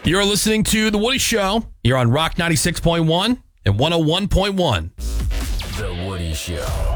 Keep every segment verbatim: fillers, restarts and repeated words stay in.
You're listening to The Woody Show. You're on Rock ninety-six point one and one oh one point one. The Woody Show.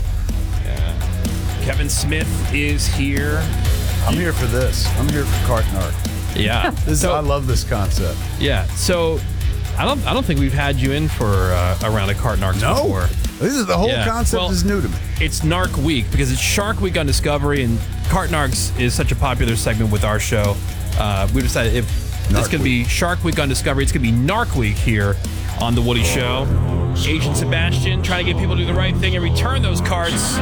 Kevin Smith is here. I'm here for this. I'm here for Cart Narc. Yeah. This so, I love this concept. Yeah. So I don't I don't think we've had you in for uh, a round of Cart Narcs No. before. This is the whole Yeah. concept Well, is new to me. It's Narc Week because it's Shark Week on Discovery, and Cart Narcs is such a popular segment with our show. Uh, we decided if Narc it's going to be Shark Week on Discovery, it's going to be Narc Week here on The Woody Show. Agent Sebastian trying to get people to do the right thing and return those carts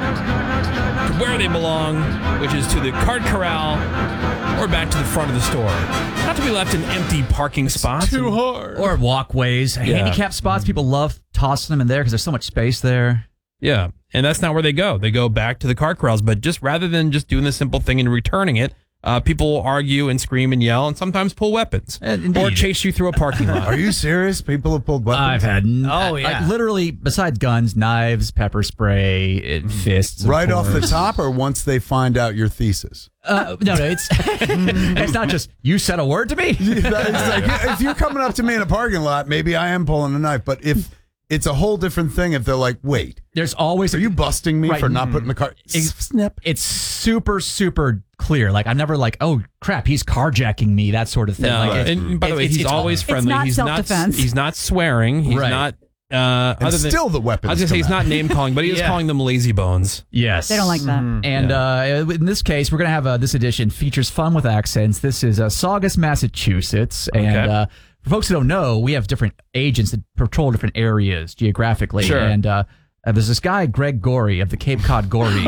to where they belong, which is to the cart corral or back to the front of the store. Not to be left in empty parking spots. Too and- hard. Or walkways, handicap spots. People love tossing them in there because there's so much space there. Yeah, and that's not where they go. They go back to the cart corrals. But just rather than just doing the simple thing and returning it, uh, people will argue and scream and yell and sometimes pull weapons Uh, indeed. or chase you through a parking lot. Are you serious? People have pulled weapons? I've had n- Oh, yeah. like literally besides guns, knives, pepper spray, and fists. of Right off the course. top or once they find out your thesis? Uh, no, no, it's it's not just you said a word to me. It's like, if you're coming up to me in a parking lot, maybe I am pulling a knife. But if it's a whole different thing if they're like, wait, There's always are you busting me Right. for not putting the car? Ex- Snip. It's super super clear. Like I'm never like, oh crap, he's carjacking me, that sort of thing. No, like, it- and by the it- way, it's- he's it's always all- friendly. not he's not. self-defense. He's not swearing. He's Right. not. Uh, And other than still the weapons I was gonna say come he's out. not name calling, but he is Yeah. calling them lazy bones. Yes, They don't like that. And uh, in this case, we're going to have uh, this edition features fun with accents. This is uh, Saugus, Massachusetts. And Okay. uh, for folks who don't know, we have different agents that patrol different areas geographically. Sure. And uh, uh, there's this guy, Greg Gorey of the Cape Cod Gories. Oh,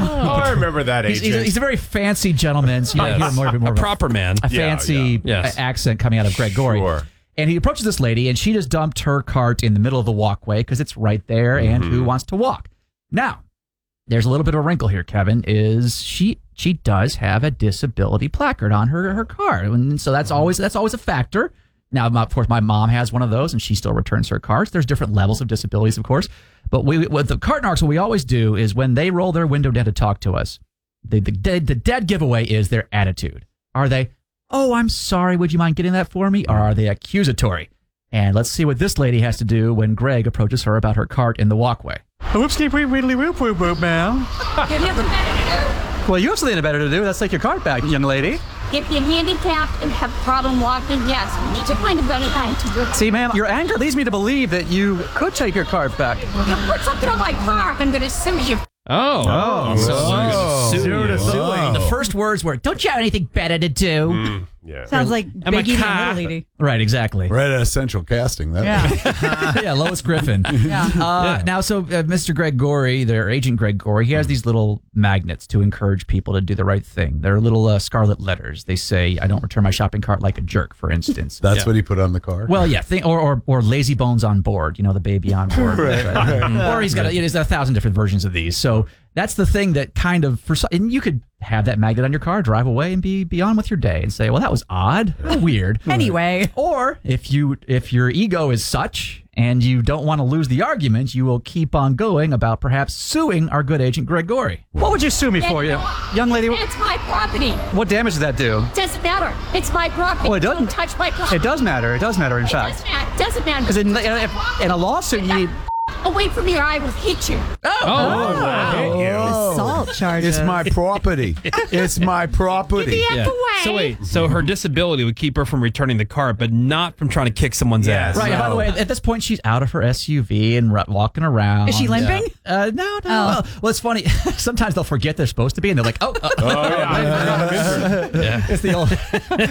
I remember that he's, agent. he's, a, he's a very fancy gentleman. So you might hear more, more A of a, proper man. a fancy yeah. Yes. uh, accent coming out of Greg Gorey. Sure. And he approaches this lady, and she just dumped her cart in the middle of the walkway because it's right there, and who wants to walk? Now, there's a little bit of a wrinkle here, Kevin, is she she does have a disability placard on her her car. And so that's always that's always a factor. Now, my- of course, my mom has one of those, and she still returns her carts. There's different levels of disabilities, of course. But we, with the cart narcs, what we always do is when they roll their window down to talk to us, the, the, dead, the dead giveaway is their attitude. Are they, oh, I'm sorry, would you mind getting that for me? Or are they accusatory? And let's see what this lady has to do when Greg approaches her about her cart in the walkway. Whoopsie whoop widdly whoop whoop whoop, ma'am. Give you the better Well, you have something better to do. Let's take your cart back, young lady. If you're handicapped and have problem walking, yes, you need to find a better time to do it. See, ma'am, your anger leads me to believe that you could take your cart back. You put something on my car, I'm going to sue you. Oh. Oh. So Oh. sue Sue you. to sue. Oh. The first words were, don't you have anything better to do? Yeah. Sounds like I'm a Biggie the cat. Little Lady. Right, exactly. Right at Essential Casting. That Yeah. Yeah, Lois Griffin. Yeah. Uh, Now, so uh, Mister Greg Gorey, their agent Greg Gorey, he has these little magnets to encourage people to do the right thing. They're little uh, scarlet letters. They say, I don't return my shopping cart like a jerk, for instance. That's Yeah. what he put on the car. Well, yeah, thing, or, or or lazy bones on board, you know, the baby on board. Or he's got a, he's got a thousand different versions of these. So that's the thing that kind of, for so- and you could have that magnet on your car, drive away, and be, be on with your day and say, well, that was odd, weird. Anyway. Or if you if your ego is such and you don't want to lose the argument, you will keep on going about perhaps suing our good agent Greg Gorey. What would you sue me for, you, young lady? It's my property. What damage does that do? Doesn't matter. It's my property. Oh, it doesn't? Don't touch my property. It does matter. It does matter, in It fact. doesn't matter. Doesn't matter. Because in, in, in a lawsuit, you need. Away from here, I will hit you. Oh. Assault charges. It's my property. It's my property. Get Yeah. the way. So wait, so her disability would keep her from returning the cart, but not from trying to kick someone's Yes. ass. Right. By the way, at this point, she's out of her S U V and r- walking around. Is she limping? Uh, no, no. Oh. Well, well, it's funny. Sometimes they'll forget they're supposed to be, and they're like, "Oh, uh, Oh, yeah. it's the old,